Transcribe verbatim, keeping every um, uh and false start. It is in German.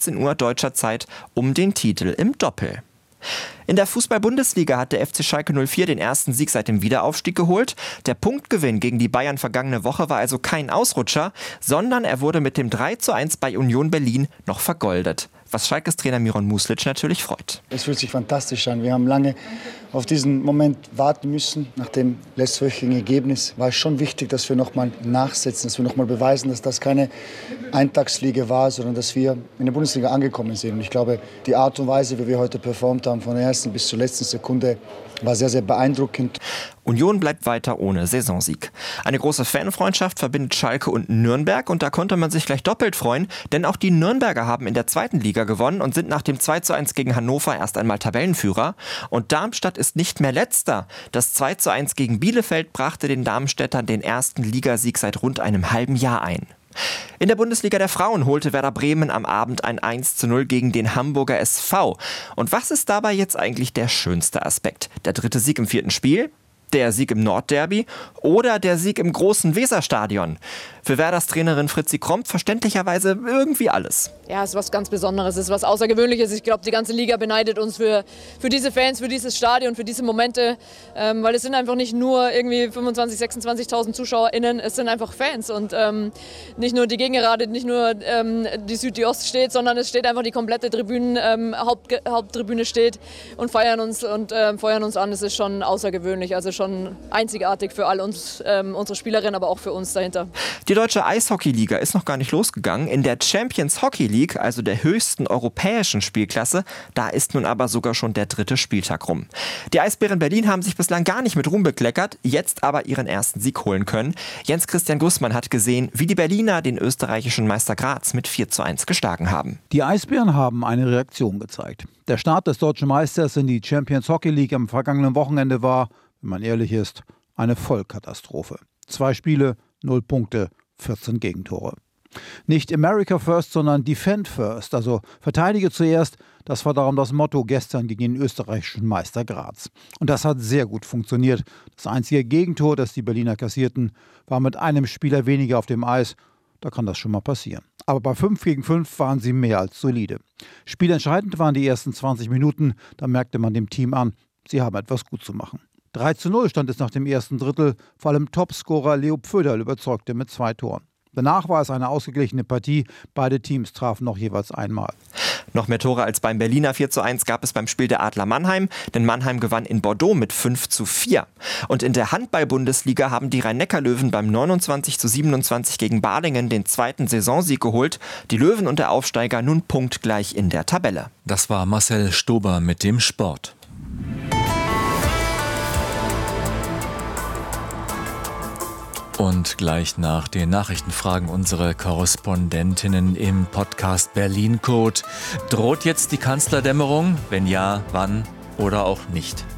dreizehn Uhr deutscher Zeit um den Titel im Doppel. In der Fußball-Bundesliga hat der F C Schalke null vier den ersten Sieg seit dem Wiederaufstieg geholt. Der Punktgewinn gegen die Bayern vergangene Woche war also kein Ausrutscher, sondern er wurde mit dem drei zu eins bei Union Berlin noch vergoldet. Was Schalkes Trainer Miron Muslic natürlich freut. Es fühlt sich fantastisch an. Wir haben lange auf diesen Moment warten müssen. Nach dem letztwöchigen Ergebnis war es schon wichtig, dass wir noch mal nachsetzen, dass wir noch mal beweisen, dass das keine Eintagsfliege war, sondern dass wir in der Bundesliga angekommen sind. Und ich glaube, die Art und Weise, wie wir heute performt haben, von der ersten bis zur letzten Sekunde, war sehr, sehr beeindruckend. Union bleibt weiter ohne Saisonsieg. Eine große Fanfreundschaft verbindet Schalke und Nürnberg und da konnte man sich gleich doppelt freuen, denn auch die Nürnberger haben in der zweiten Liga gewonnen und sind nach dem zwei zu eins gegen Hannover erst einmal Tabellenführer. Und Darmstadt ist nicht mehr Letzter. Das zwei zu eins gegen Bielefeld brachte den Darmstädtern den ersten Ligasieg seit rund einem halben Jahr ein. In der Bundesliga der Frauen holte Werder Bremen am Abend ein eins zu null gegen den Hamburger S V. Und was ist dabei jetzt eigentlich der schönste Aspekt? Der dritte Sieg im vierten Spiel? Der Sieg im Nordderby oder der Sieg im großen Weserstadion? Für Werders Trainerin Fritzi Kromp verständlicherweise irgendwie alles. Ja, es ist was ganz Besonderes, es ist was Außergewöhnliches. Ich glaube, die ganze Liga beneidet uns für, für diese Fans, für dieses Stadion, für diese Momente. Ähm, weil es sind einfach nicht nur irgendwie fünfundzwanzigtausend, sechsundzwanzigtausend ZuschauerInnen, es sind einfach Fans. Und ähm, nicht nur die Gegengerade, nicht nur ähm, die Süd, die Ost steht, sondern es steht einfach die komplette Tribünen, ähm, Haupt, Haupttribüne steht und feiern uns, und, ähm, feuern uns an. Es ist schon außergewöhnlich, also schon einzigartig für all uns, ähm, unsere Spielerinnen, aber auch für uns dahinter. Die deutsche Eishockey-Liga ist noch gar nicht losgegangen. In der Champions Hockey League, also der höchsten europäischen Spielklasse, da ist nun aber sogar schon der dritte Spieltag rum. Die Eisbären Berlin haben sich bislang gar nicht mit Ruhm bekleckert, jetzt aber ihren ersten Sieg holen können. Jens Christian Gussmann hat gesehen, wie die Berliner den österreichischen Meister Graz mit vier zu eins geschlagen haben. Die Eisbären haben eine Reaktion gezeigt. Der Start des deutschen Meisters in die Champions Hockey League am vergangenen Wochenende war, wenn man ehrlich ist, eine Vollkatastrophe. Zwei Spiele, null Punkte, vierzehn Gegentore. Nicht America First, sondern Defend First, also verteidige zuerst, das war darum das Motto gestern gegen den österreichischen Meister Graz. Und das hat sehr gut funktioniert. Das einzige Gegentor, das die Berliner kassierten, war mit einem Spieler weniger auf dem Eis. Da kann das schon mal passieren. Aber bei fünf gegen fünf waren sie mehr als solide. Spielentscheidend waren die ersten zwanzig Minuten, da merkte man dem Team an, sie haben etwas gut zu machen. drei zu null stand es nach dem ersten Drittel, vor allem Topscorer Leo Pföderl überzeugte mit zwei Toren. Danach war es eine ausgeglichene Partie, beide Teams trafen noch jeweils einmal. Noch mehr Tore als beim Berliner vier zu eins gab es beim Spiel der Adler Mannheim, denn Mannheim gewann in Bordeaux mit fünf zu vier. Und in der Handball-Bundesliga haben die Rhein-Neckar-Löwen beim neunundzwanzig zu siebenundzwanzig gegen Balingen den zweiten Saisonsieg geholt. Die Löwen und der Aufsteiger nun punktgleich in der Tabelle. Das war Marcel Stober mit dem Sport. Und gleich nach den Nachrichten fragen unsere Korrespondentinnen im Podcast Berlin Code: Droht jetzt die Kanzlerdämmerung? Wenn ja, wann oder auch nicht?